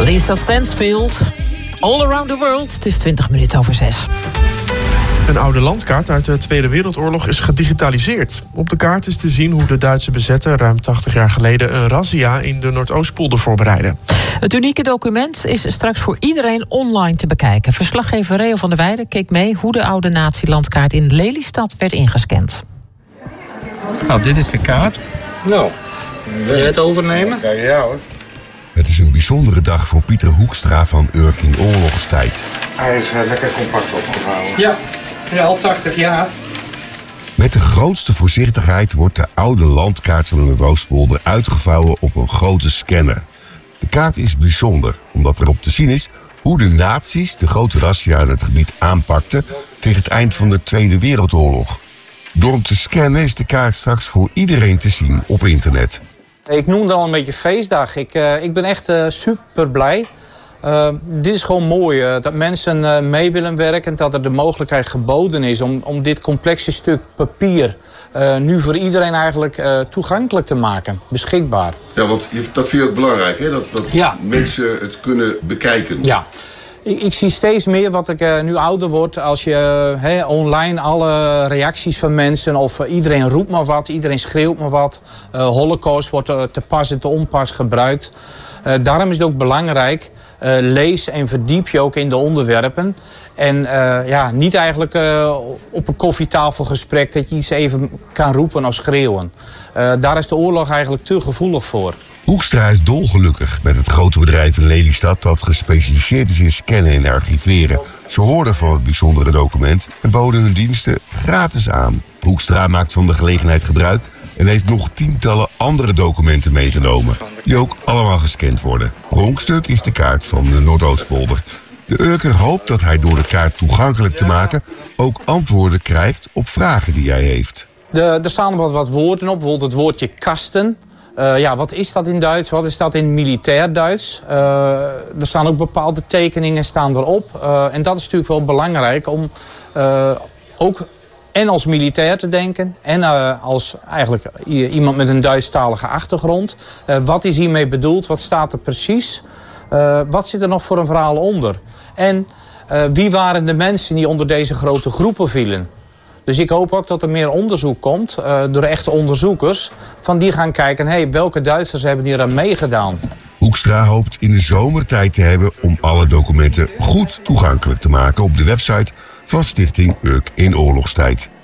Lisa Stansfield, All Around the World. Het is 20 minuten over 6. Een oude landkaart uit de Tweede Wereldoorlog is gedigitaliseerd. Op de kaart is te zien hoe de Duitse bezetter ruim 80 jaar geleden een razzia in de Noordoostpolder voorbereidden. Het unieke document is straks voor iedereen online te bekijken. Verslaggever Reo van der Weijden keek mee hoe de oude nazi-landkaart in Lelystad werd ingescand. Nou, dit is de kaart. Nou, wil je het overnemen? Ja hoor. Het is een bijzondere dag voor Pieter Hoekstra van Urk in oorlogstijd. Hij is lekker compact opgevouwen. Ja, al 80 jaar. Met de grootste voorzichtigheid wordt de oude landkaart van de Noordoostpolder uitgevouwen op een grote scanner. De kaart is bijzonder, omdat erop te zien is hoe de nazi's de grote razzia in het gebied aanpakten tegen het eind van de Tweede Wereldoorlog. Door hem te scannen is de kaart straks voor iedereen te zien op internet. Ik noemde al een beetje feestdag. Ik ben echt super blij. Dit is gewoon mooi. Dat mensen mee willen werken. En dat er de mogelijkheid geboden is om dit complexe stuk papier nu voor iedereen eigenlijk toegankelijk te maken. Beschikbaar. Ja, want dat vind je ook belangrijk, hè? Dat mensen het kunnen bekijken. Ja. Ik zie steeds meer wat ik nu ouder word. Als je online alle reacties van mensen. Of iedereen roept maar wat. Iedereen schreeuwt maar wat. Holocaust wordt te pas en te onpas gebruikt. Daarom is het ook belangrijk. Lees en verdiep je ook in de onderwerpen. En niet eigenlijk op een koffietafelgesprek dat je iets even kan roepen of schreeuwen. Daar is de oorlog eigenlijk te gevoelig voor. Hoekstra is dolgelukkig met het grote bedrijf in Lelystad dat gespecialiseerd is in scannen en archiveren. Ze hoorden van het bijzondere document en boden hun diensten gratis aan. Hoekstra maakt van de gelegenheid gebruik en heeft nog tientallen andere documenten meegenomen, die ook allemaal gescand worden. Pronkstuk is de kaart van de Noordoostpolder. De Urker hoopt dat hij door de kaart toegankelijk te maken ook antwoorden krijgt op vragen die hij heeft. Er staan wat woorden op, bijvoorbeeld het woordje kasten. Wat is dat in Duits? Wat is dat in militair Duits? Er staan ook bepaalde tekeningen staan erop. En dat is natuurlijk wel belangrijk om ook en als militair te denken. En als eigenlijk iemand met een Duitsstalige achtergrond. Wat is hiermee bedoeld? Wat staat er precies? Wat zit er nog voor een verhaal onder? En wie waren de mensen die onder deze grote groepen vielen? Dus ik hoop ook dat er meer onderzoek komt door echte onderzoekers. Van die gaan kijken, welke Duitsers hebben hier aan meegedaan? Hoekstra hoopt in de zomer tijd te hebben om alle documenten goed toegankelijk te maken op de website van Stichting Urk in oorlogstijd.